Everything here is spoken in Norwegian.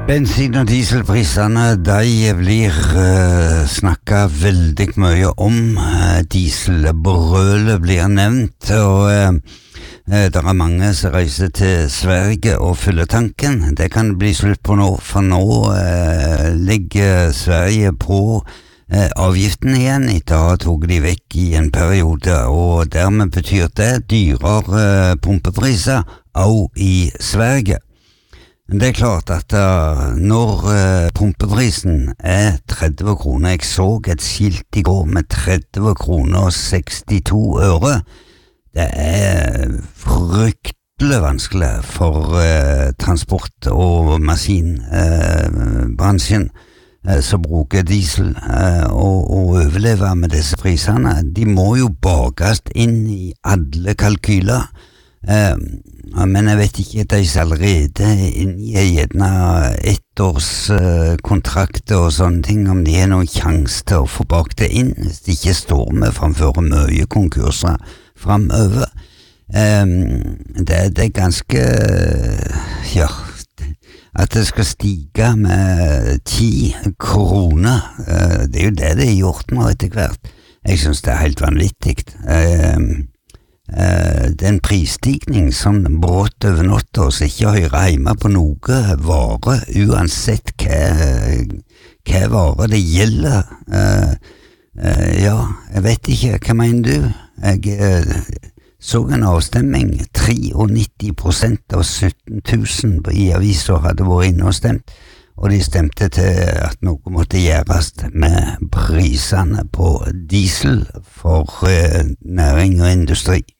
Bensin- og dieselprisene, de blir snakket veldig mye om. Dieselbrølet blir nevnt, og det mange som reiser til Sverige og fyller tanken. Det kan bli slutt på nå, for nå ligger Sverige på avgiften igjen etter å ha tog de vekk i en periode, og dermed betyr det dyrere pumpepriser også i Sverige. Det klart at når pumpeprisen 30 kroner, jeg så et skilt i går med 30 kroner og 62 øre, det fryktelig vanskelig for transport- og maskinbransjen som bruker diesel og overleve med disse prisene. De må jo bakast inn i alle kalkyler, men jeg vet ikke, de allerede inngir gjerne ettårskontrakter og sånne ting, om de har noen sjanse til å få bak det inn, hvis de ikke står med framfor mye konkurser fremover. Det ganske, ja, at det skal stige med 10 kroner, det jo det har gjort nå etter hvert. Jeg synes det helt vanvittig. Det en prisstigning som brått over natta, så ikke hører hjemme på noe vare, uansett hva vare det gjelder. Ja, jeg vet ikke, hva mener du? Jeg så en avstemming, 93% av 17 000 i aviser hadde vært inne og stemt, og de stemte til at noe måtte gjøres med prisene på diesel for næring og industri.